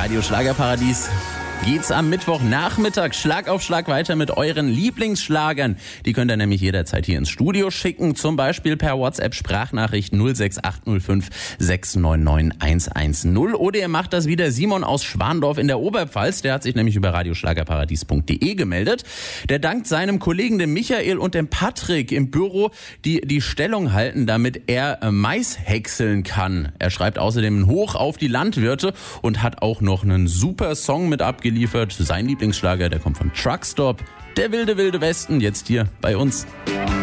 Radio Schlagerparadies geht's am Mittwochnachmittag Schlag auf Schlag weiter mit euren Lieblingsschlagern. Die könnt ihr nämlich jederzeit hier ins Studio schicken, zum Beispiel per WhatsApp-Sprachnachricht 06805 699 110. Oder ihr macht das wieder. Simon aus Schwandorf in der Oberpfalz, der hat sich nämlich über radioschlagerparadies.de gemeldet. Der dankt seinem Kollegen dem Michael und dem Patrick im Büro, die Stellung halten, damit er Mais häckseln kann. Er schreibt außerdem hoch auf die Landwirte und hat auch noch einen super Song mit abgeliefert. Sein Lieblingsschlager, der kommt von Truckstop, der wilde Westen, jetzt hier bei uns.